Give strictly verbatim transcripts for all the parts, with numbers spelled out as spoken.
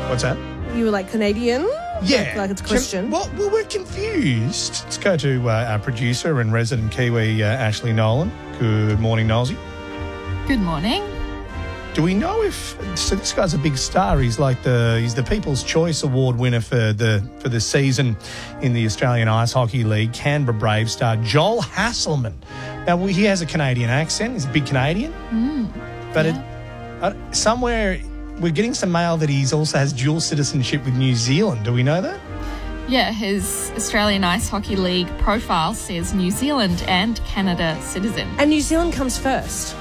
What's that? You were like Canadian? Yeah. Like, like it's a Christian? Well, well, we're confused. Let's go to uh, our producer and resident Kiwi, uh, Ashley Nolan. Good morning, Nosy. Good morning. Do we know if so? This guy's a big star. He's like the he's the People's Choice Award winner for the for the season in the Australian Ice Hockey League. Canberra Brave star Joel Hasselman. Now well, he has a Canadian accent. He's a big Canadian, Mm, but yeah. it, uh, somewhere we're getting some mail that he also has dual citizenship with New Zealand. Do we know that? Yeah, his Australian Ice Hockey League profile says New Zealand and Canada citizen. And New Zealand comes first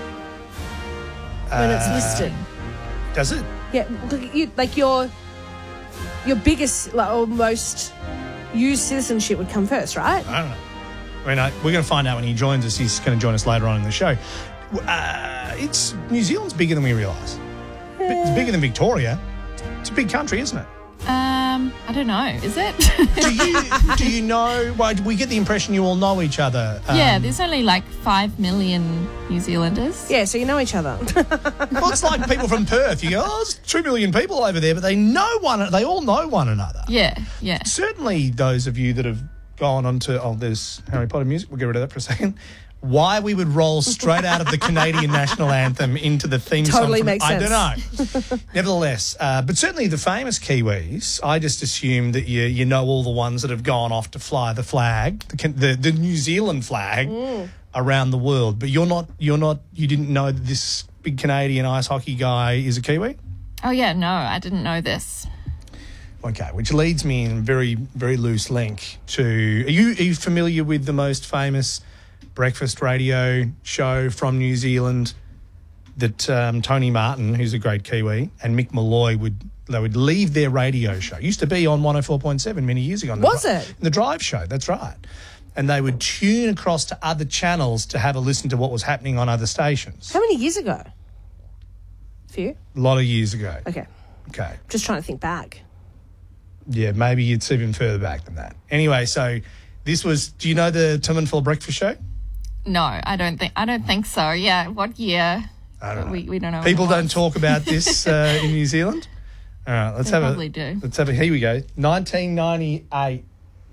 when it's Uh, listed. Does it? Yeah, like, you, like your your biggest like, or most used citizenship would come first, right? I don't know. I mean, I, we're going to find out when he joins us. He's going to join us later on in the show. Uh, it's New Zealand's bigger than we realise. It's bigger than Victoria. It's a big country, isn't it? Um, I don't know. Is it? Do you do you know? Well, we get the impression you all know each other. Um, yeah, there's only like five million New Zealanders. Yeah, so you know each other. Well, it's like people from Perth. You go, oh, there's two million people over there, but they know one. They all know one another. Yeah, yeah. Certainly, those of you that have gone on to oh, there's Harry Potter music. We'll get rid of that for a second. Why we would roll straight out of the Canadian national anthem into the theme Totally song. From, makes I sense. don't know. Nevertheless, uh, but certainly the famous Kiwis, I just assume that you you know all the ones that have gone off to fly the flag, the the, the New Zealand flag, Mm. around the world. But you're not you're not you didn't know that this big Canadian ice hockey guy is a Kiwi? Oh, yeah, no, I didn't know this. Okay, which leads me in a very, very loose link to... Are you, are you familiar with the most famous breakfast radio show from New Zealand that um, Tony Martin, who's a great Kiwi, and Mick Malloy would... They would leave their radio show. It used to be on one oh four point seven many years ago. Was the, it? The Drive Show, that's right. And they would tune across to other channels to have a listen to what was happening on other stations. How many years ago? A few? A lot of years ago. Okay. Okay. Just trying to think back. Yeah, maybe it's even further back than that. Anyway, so this was... Do you know the Tim and Phil breakfast show? No, I don't think. I don't think so. Yeah, what year? I don't know. We, we don't know. People when it don't was. talk about this uh, in New Zealand. All right, let's They have probably a. do. Let's have a. Here we go. nineteen ninety-eight.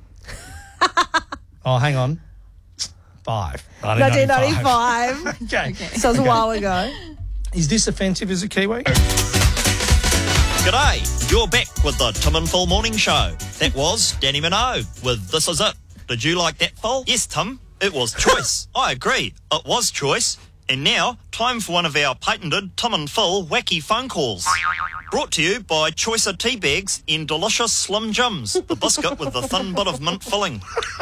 Oh, hang on. Five. nineteen ninety-five. Okay. So it was a while ago. Is this offensive as a Kiwi? G'day, you're back with the Tim and Phil Morning Show. That was Danny Minogue with This Is It. Did you like that, Phil? Yes, Tim, it was choice. I agree, it was choice. And now, time for one of our patented Tim and Phil wacky phone calls. Brought to you by Choicer Tea Bags in delicious Slim Jims, the biscuit with the thin bit of mint filling.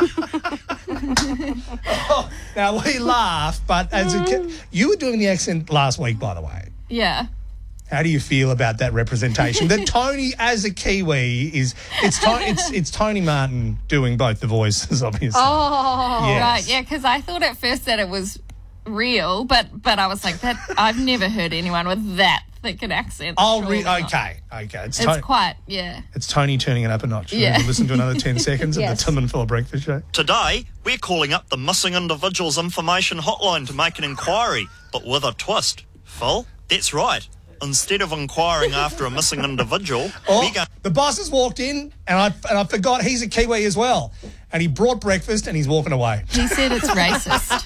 Oh, now, we laugh, but as a kid, you were doing the accent last week, by the way. Yeah. How do you feel about that representation? That Tony, as a Kiwi, is it's to, it's it's Tony Martin doing both the voices, obviously. Oh, Yes. right. Yeah, because I thought at first that it was real, but but I was like, that. I've never heard anyone with that thick an accent. Oh, surely re- not. okay, okay. It's, It's Tony, quite, yeah. it's Tony turning it up a notch. Yeah. Listen to another ten seconds of Yes. the Tim and Phil breakfast show. Today, we're calling up the Missing Individuals Information Hotline to make an inquiry, but with a twist. Phil, that's right. Instead of inquiring after a missing individual, Oh, we're going... the boss has walked in, and I and I forgot he's a Kiwi as well. And he brought breakfast, and he's walking away. He said it's racist.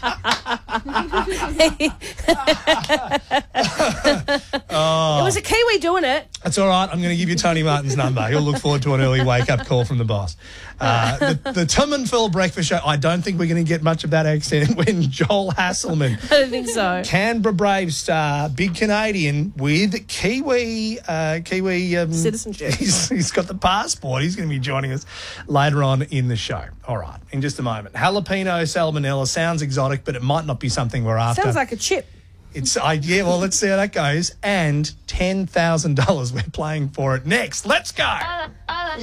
It was a Kiwi doing it. That's all right. I'm going to give you Tony Martin's number. He'll look forward to an early wake-up call from the boss. Uh, the, the Tim and Phil breakfast show, I don't think we're going to get much of that accent when Joel Hasselman, I don't think so. Canberra Brave star, big Canadian with Kiwi uh, Kiwi um, Citizenship. He's, he's got the passport. He's going to be joining us later on in the show. All right, in just a moment. Jalapeno salmonella sounds exotic, but it might not be something we're after. Sounds like a chip. It's I yeah. Well, let's see how that goes. And ten thousand dollars. We're playing for it next. Let's go.